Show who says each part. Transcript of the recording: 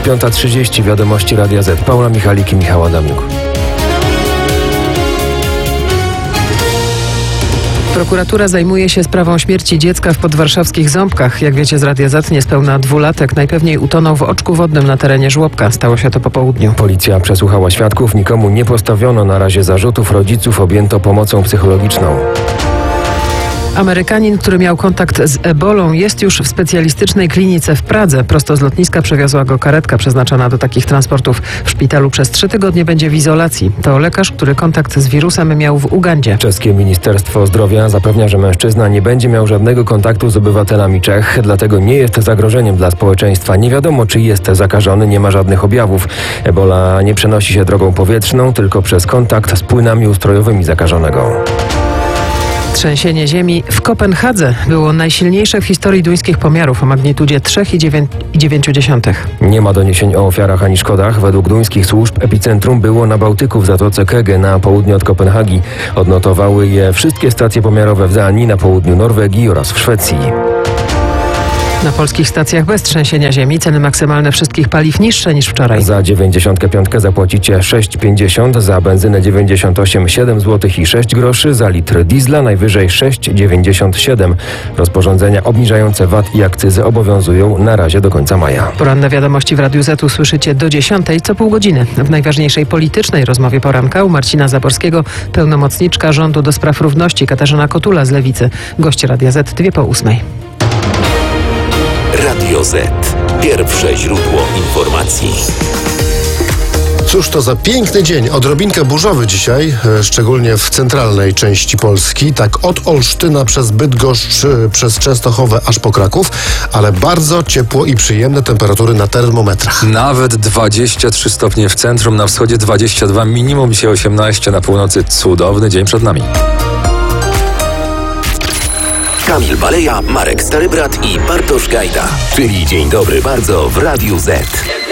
Speaker 1: 5:30 wiadomości Radia Z. Paula Michalik i Michał Adamiuk.
Speaker 2: Prokuratura zajmuje się sprawą śmierci dziecka w podwarszawskich Ząbkach. Jak wiecie z Radia Z, niespełna 2-latek najpewniej utonął w oczku wodnym na terenie żłobka. Stało się to po południu.
Speaker 1: Policja przesłuchała świadków. Nikomu nie postawiono na razie zarzutów. Rodziców objęto pomocą psychologiczną.
Speaker 2: Amerykanin, który miał kontakt z ebolą, jest już w specjalistycznej klinice w Pradze. Prosto z lotniska przewiozła go karetka przeznaczona do takich transportów. W szpitalu przez 3 tygodnie będzie w izolacji. To lekarz, który kontakt z wirusem miał w Ugandzie.
Speaker 1: Czeskie Ministerstwo Zdrowia zapewnia, że mężczyzna nie będzie miał żadnego kontaktu z obywatelami Czech, dlatego nie jest zagrożeniem dla społeczeństwa. Nie wiadomo, czy jest zakażony, nie ma żadnych objawów. Ebola nie przenosi się drogą powietrzną, tylko przez kontakt z płynami ustrojowymi zakażonego.
Speaker 2: Trzęsienie ziemi w Kopenhadze było najsilniejsze w historii duńskich pomiarów o magnitudzie 3,9.
Speaker 1: Nie ma doniesień o ofiarach ani szkodach. Według duńskich służb epicentrum było na Bałtyku w Zatoce Kege na południe od Kopenhagi. Odnotowały je wszystkie stacje pomiarowe w Danii, na południu Norwegii oraz w Szwecji.
Speaker 2: Na polskich stacjach bez trzęsienia ziemi ceny maksymalne wszystkich paliw niższe niż wczoraj.
Speaker 1: Za 95 zapłacicie 6,50, za benzynę 98 7 zł i 6 groszy, za litr diesla najwyżej 6,97. Rozporządzenia obniżające VAT i akcyzy obowiązują na razie do końca maja.
Speaker 2: Poranne wiadomości w Radiu Z usłyszycie do 10 co pół godziny. W najważniejszej politycznej rozmowie poranka u Marcina Zaborskiego pełnomocniczka rządu do spraw równości Katarzyna Kotula z Lewicy. Goście Radia Z 7:02.
Speaker 3: Radio Z. Pierwsze źródło informacji.
Speaker 4: Cóż to za piękny dzień, odrobinkę burzowy dzisiaj, szczególnie w centralnej części Polski, tak od Olsztyna przez Bydgoszcz, przez Częstochowę aż po Kraków, ale bardzo ciepło i przyjemne temperatury na termometrach.
Speaker 5: Nawet 23 stopnie w centrum, na wschodzie 22, minimum dzisiaj 18, na północy cudowny dzień przed nami.
Speaker 3: Kamil Baleja, Marek Starybrat i Bartosz Gajda. Czyli Dzień Dobry Bardzo w Radiu Z.